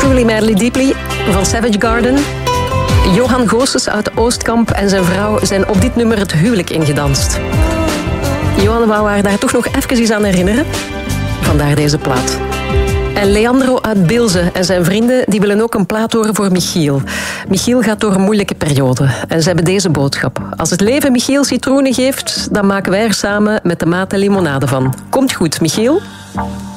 Truly Madly Deeply van Savage Garden. Johan Goossens uit Oostkamp en zijn vrouw zijn op dit nummer het huwelijk ingedanst. Johan wou haar daar toch nog even eens aan herinneren. Vandaar deze plaat. En Leandro uit Bilze en zijn vrienden die willen ook een plaat horen voor Michiel. Michiel gaat door een moeilijke periode. En ze hebben deze boodschap. Als het leven Michiel citroenen geeft, dan maken wij er samen met de maat een limonade van. Komt goed, Michiel?